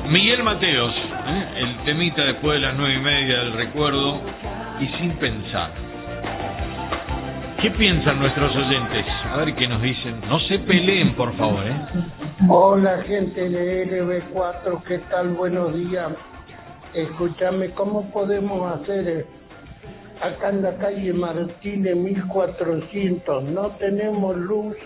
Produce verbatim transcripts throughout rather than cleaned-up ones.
Miguel Mateos, ¿eh? El temita después de las nueve y media del recuerdo y sin pensar. ¿Qué piensan nuestros oyentes? A ver qué nos dicen. No se peleen, por favor, ¿eh? Hola, gente de L B cuatro, ¿qué tal? Buenos días. Escúchame, ¿cómo podemos hacer acá en la calle Martínez mil cuatrocientos? No tenemos luz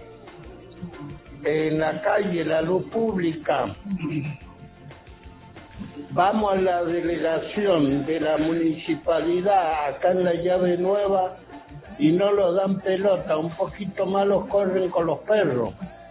en la calle, la luz pública. Vamos a la delegación de la municipalidad acá en la Llave Nueva y no los dan pelota, un poquito más los corren con los perros.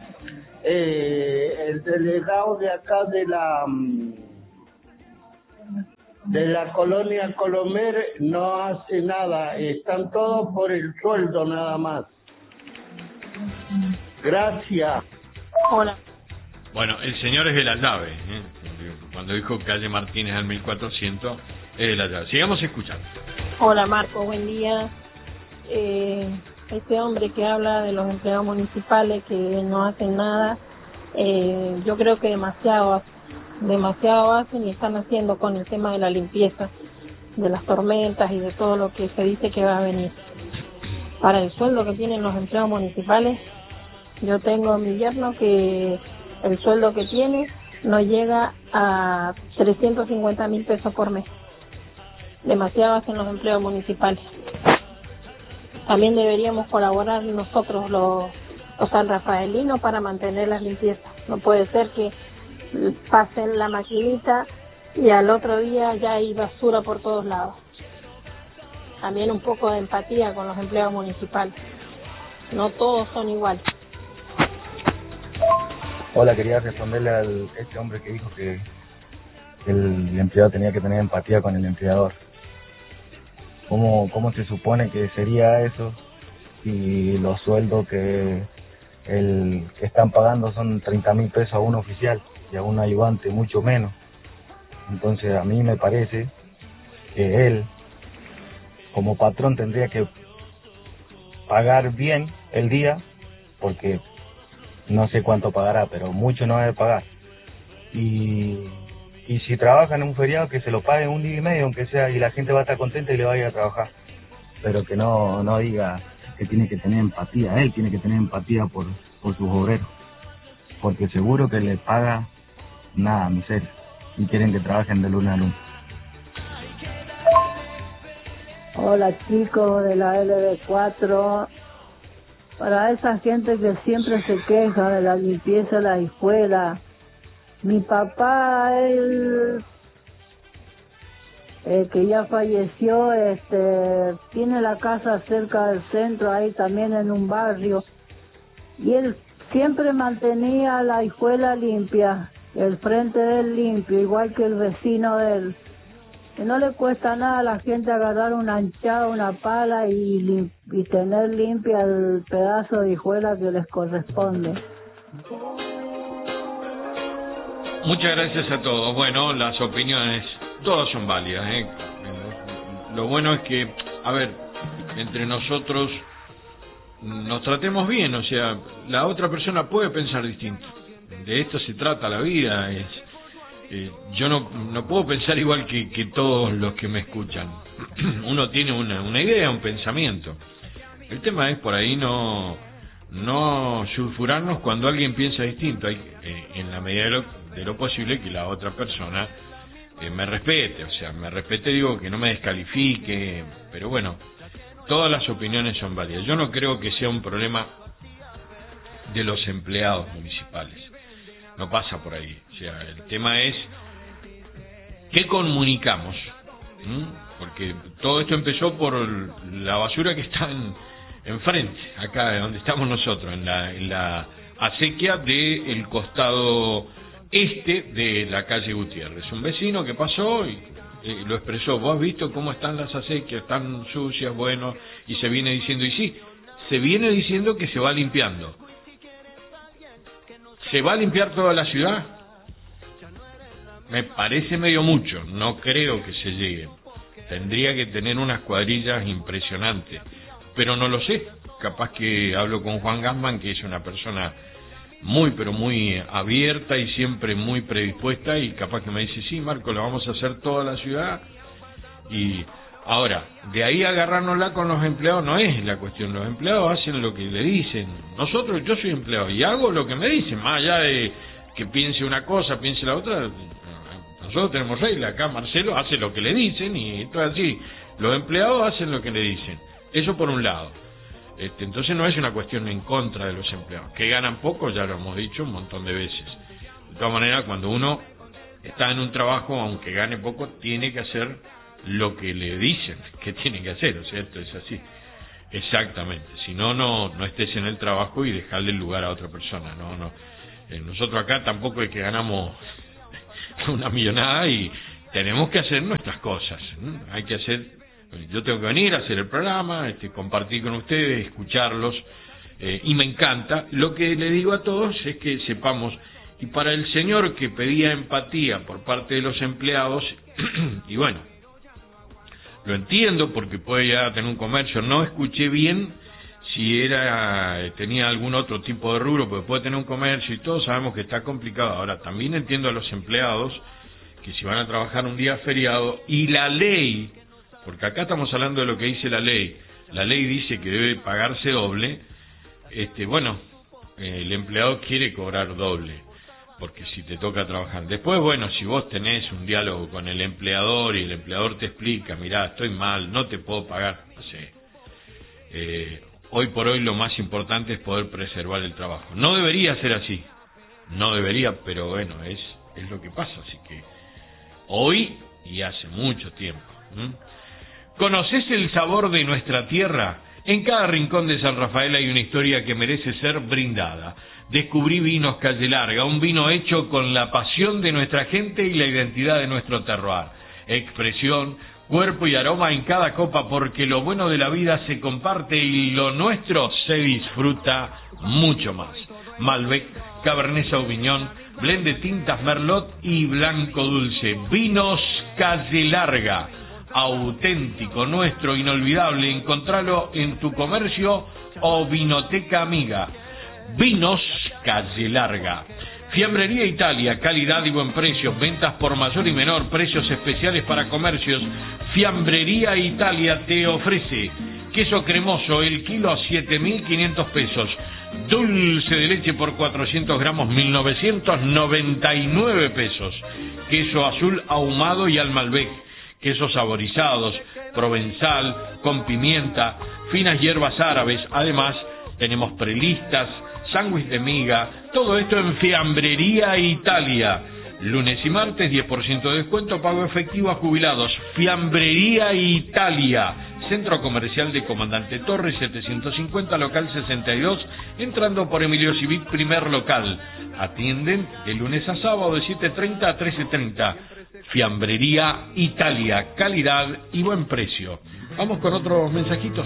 Eh, el delegado de acá de la de la colonia Colomer no hace nada, están todos por el sueldo nada más. Gracias. Hola. Bueno, el señor es de la llave, ¿eh? Cuando dijo calle Martínez al mil cuatrocientos, es de la llave. Sigamos escuchando. Hola Marco, buen día. Eh, este hombre que habla de los empleados municipales que no hacen nada, eh, yo creo que demasiado, demasiado hacen y están haciendo con el tema de la limpieza, de las tormentas y de todo lo que se dice que va a venir. Para el sueldo que tienen los empleados municipales, yo tengo a mi yerno que el sueldo que tiene no llega a trescientos cincuenta mil pesos por mes. Demasiado hacen los empleados municipales. También deberíamos colaborar nosotros los, los sanrafaelinos para mantener las limpiezas. No puede ser que pasen la maquinita y al otro día ya hay basura por todos lados. También un poco de empatía con los empleados municipales. No todos son iguales. Hola, quería responderle a este hombre que dijo que el empleado tenía que tener empatía con el empleador. ¿Cómo, cómo se supone que sería eso si los sueldos que, el, que están pagando son treinta mil pesos a un oficial y a un ayudante mucho menos? Entonces a mí me parece que él como patrón tendría que pagar bien el día, porque no sé cuánto pagará, pero mucho no debe pagar. Y, y si trabajan en un feriado, que se lo paguen un día y medio, aunque sea, y la gente va a estar contenta y le va a ir a trabajar. Pero que no no diga que tiene que tener empatía, él tiene que tener empatía por, por sus obreros. Porque seguro que le paga nada, miseria, y quieren que trabajen de lunes a lunes. Hola chicos de la L B cuatro. Para esa gente que siempre se queja de la limpieza de la escuela, mi papá, él, eh, que ya falleció, este, tiene la casa cerca del centro, ahí también en un barrio, y él siempre mantenía la escuela limpia, el frente de él limpio, igual que el vecino de él. Que no le cuesta nada a la gente agarrar una anchada, una pala y, y tener limpia el pedazo de hijuela que les corresponde. Muchas gracias a todos. Bueno, las opiniones, todas son válidas, ¿eh? Lo bueno es que, a ver, entre nosotros nos tratemos bien, o sea, la otra persona puede pensar distinto. De esto se trata la vida, es... Eh, yo no no puedo pensar igual que, que todos los que me escuchan. Uno tiene una, una idea, un pensamiento. El tema es por ahí no no sulfurarnos cuando alguien piensa distinto. Hay, eh, en la medida de lo, de lo posible, que la otra persona eh, me respete. O sea, me respete, digo, que no me descalifique. Pero bueno, todas las opiniones son válidas. Yo no creo que sea un problema de los empleados municipales. No pasa por ahí. O sea, el tema es ¿qué comunicamos? ¿Mm? Porque todo esto empezó por la basura que está en, enfrente, acá donde estamos nosotros, en la, en la acequia del costado este de la calle Gutiérrez. Un vecino que pasó y eh, lo expresó. ¿Vos has visto cómo están las acequias? Están sucias, bueno, y se viene diciendo, y sí, se viene diciendo que se va limpiando. ¿Se va a limpiar toda la ciudad? Me parece medio mucho, no creo que se llegue. Tendría que tener unas cuadrillas impresionantes, pero no lo sé. Capaz que hablo con Juan Gassman, que es una persona muy, pero muy abierta y siempre muy predispuesta, y capaz que me dice, sí, Marco, lo vamos a hacer toda la ciudad. Y ahora, de ahí agarrárnosla con los empleados no es la cuestión. Los empleados hacen lo que le dicen. Nosotros, yo soy empleado y hago lo que me dicen, más allá de que piense una cosa, piense la otra. Nosotros tenemos regla. Acá Marcelo hace lo que le dicen y esto es así. Los empleados hacen lo que le dicen. Eso por un lado. Este, entonces no es una cuestión en contra de los empleados. Que ganan poco, ya lo hemos dicho un montón de veces. De todas maneras, cuando uno está en un trabajo, aunque gane poco, tiene que hacer lo que le dicen que tiene que hacer, o sea, esto es así. Exactamente. Si no, no no estés en el trabajo y dejarle el lugar a otra persona. No, no. Eh, nosotros acá tampoco es que ganamos una millonada y tenemos que hacer nuestras cosas. ¿no? Hay que hacer. Yo tengo que venir a hacer el programa, este, compartir con ustedes, escucharlos, eh, y me encanta. Lo que le digo a todos es que sepamos, y para el señor que pedía empatía por parte de los empleados, y bueno, lo entiendo porque puede ya tener un comercio. No escuché bien si era tenía algún otro tipo de rubro, porque puede tener un comercio y todos sabemos que está complicado. Ahora, también entiendo a los empleados que si van a trabajar un día feriado y la ley, porque acá estamos hablando de lo que dice la ley, la ley dice que debe pagarse doble, este bueno, el empleado quiere cobrar doble, porque si te toca trabajar. Después, bueno, si vos tenés un diálogo con el empleador y el empleador te explica, mirá, estoy mal, no te puedo pagar, no sé. Eh, hoy por hoy lo más importante es poder preservar el trabajo. No debería ser así, no debería, pero bueno, es, es lo que pasa, así que hoy y hace mucho tiempo. ¿Mm? ¿Conoces el sabor de nuestra tierra? En cada rincón de San Rafael hay una historia que merece ser brindada. Descubrí Vinos Calle Larga, un vino hecho con la pasión de nuestra gente y la identidad de nuestro terroir. Expresión, cuerpo y aroma en cada copa, porque lo bueno de la vida se comparte y lo nuestro se disfruta mucho más. Malbec, Cabernet Sauvignon, blend de tintas Merlot y blanco dulce. Vinos Calle Larga, auténtico, nuestro, inolvidable. Encontralo en tu comercio o vinoteca amiga. Vinos Calle Larga. Fiambrería Italia, calidad y buen precio, ventas por mayor y menor, precios especiales para comercios. Fiambrería Italia te ofrece queso cremoso, el kilo a siete mil quinientos pesos. Dulce de leche por cuatrocientos gramos, mil novecientos noventa y nueve pesos. Queso azul ahumado y al Malbec. Quesos saborizados, provenzal, con pimienta, finas hierbas árabes. Además, tenemos prelistas, sándwich de miga, todo esto en Fiambrería Italia. Lunes y martes, diez por ciento de descuento, pago efectivo a jubilados. Fiambrería Italia, Centro Comercial de Comandante Torres, setecientos cincuenta, local sesenta y dos, entrando por Emilio Civic, primer local. Atienden de lunes a sábado de siete treinta a trece treinta. Fiambrería Italia, calidad y buen precio. Vamos con otros mensajitos.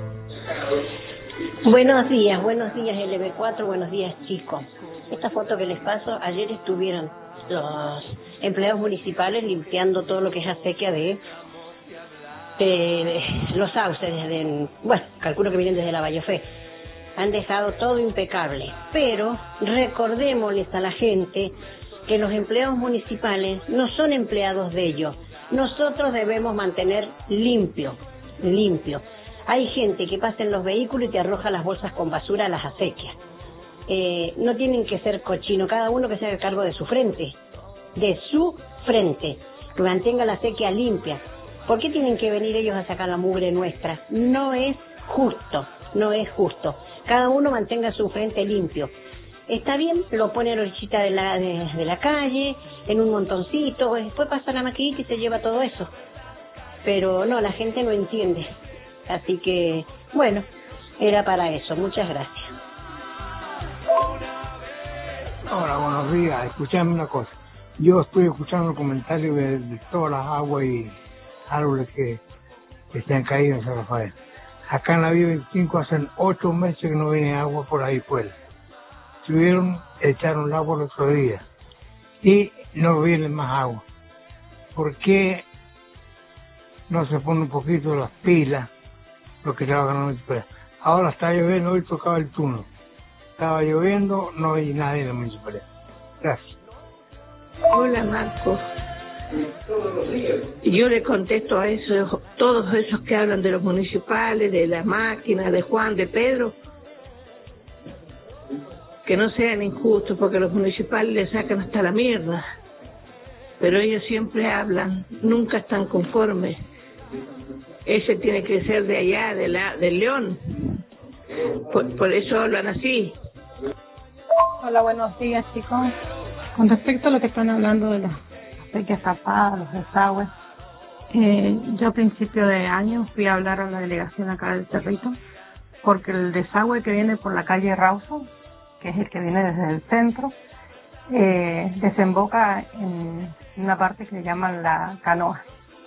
Buenos días, buenos días L B cuatro, buenos días chicos. Esta foto que les paso, ayer estuvieron los empleados municipales limpiando todo lo que es acequia de, de, de los sauces, desde, bueno, calculo que vienen desde la Vallofé. Han dejado todo impecable, pero recordémosles a la gente que los empleados municipales no son empleados de ellos. Nosotros debemos mantener limpio, limpio. Hay gente que pasa en los vehículos y te arroja las bolsas con basura a las acequias. Eh, no tienen que ser cochinos, cada uno que se haga cargo de su frente, de su frente, que mantenga la acequia limpia. ¿Por qué tienen que venir ellos a sacar la mugre nuestra? No es justo, no es justo. Cada uno mantenga su frente limpio. Está bien, lo pone a la orillita de la, de, de la calle, en un montoncito, después pasa la maquinita y se lleva todo eso. Pero no, la gente no entiende. Así que, bueno, era para eso. Muchas gracias. Hola, buenos días. Escuchame una cosa. Yo estoy escuchando el comentario de, de todas las aguas y árboles que, que se han caído en San Rafael. Acá en la Vía veinticinco hacen ocho meses que no viene agua por ahí fuera. Subieron, echaron el agua el otro día y no viene más agua. ¿Por qué no se pone un poquito las pilas, lo que trabajan en la municipalidad? Ahora está lloviendo, hoy tocaba el turno. estaba lloviendo, no hay nadie en la municipalidad. Gracias. Hola, Marco. Yo le contesto a esos, todos esos que hablan de los municipales, de la máquina, de Juan, de Pedro, que no sean injustos, porque los municipales le sacan hasta la mierda. Pero ellos siempre hablan, nunca están conformes. Ese tiene que ser de allá, de la, del León. Por, por eso hablan así. Hola, buenos días, chicos. Con respecto a lo que están hablando de las acequias tapadas, los desagües, eh, yo a principio de año fui a hablar a la delegación acá del Cerrito, porque el desagüe que viene por la calle Rawson, que es el que viene desde el centro, eh, desemboca en una parte que le llaman la Canoa.